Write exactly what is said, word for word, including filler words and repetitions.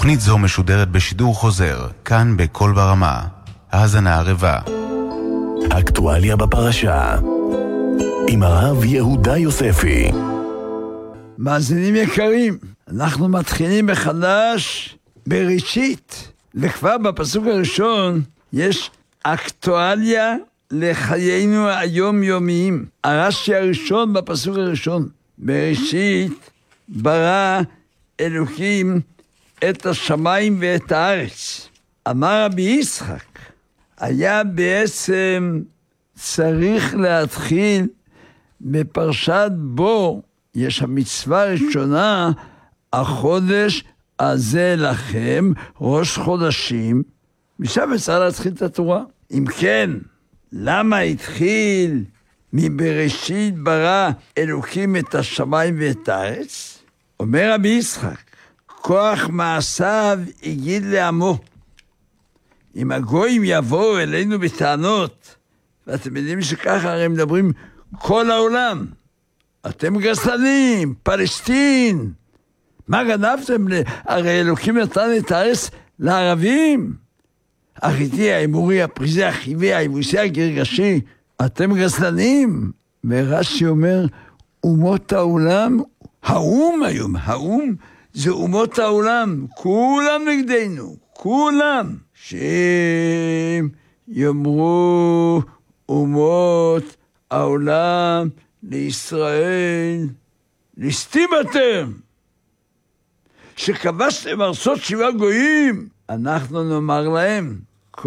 תוכנית זו משודרת בשידור חוזר, כאן בכל ברמה. האזנה ערבה. אקטואליה בפרשה, עם הרב יהודה יוספי. מאזינים יקרים, אנחנו מתחילים מחדש בראשית, וכבר בפסוק הראשון יש אקטואליה לחיינו היומיומיים. הרש"י הראשון בפסוק הראשון, בראשית ברא אלוקים את השמיים ואת הארץ. אמר רבי יצחק, היה בעצם צריך להתחיל בפרשת בו, יש המצווה הראשונה, החודש הזה לכם, ראש חודשים, משם צריך להתחיל את התורה. אם כן, למה התחיל מבראשית ברא אלוקים את השמיים ואת הארץ? אומר רבי יצחק, כוח מעשיו הגיד לעמו. אם הגויים יבואו אלינו בטענות, ואתם יודעים שככה הרי מדברים כל העולם, אתם גזלנים, פלסטין, מה גנבתם? הרי אלוקים נתן את הארץ לערבים, החיתי, האמורי, הפריזי, החיבי, היבוסי, הגרגשי, אתם גזלנים. ורש"י אומר, אומות העולם, האום היום, האום זה אומות העולם, כולם נגדנו, כולם. שאם יאמרו אומות העולם לישראל, ליסטים אתם, שכבשתם ארצות שבעה גויים, אנחנו נאמר להם,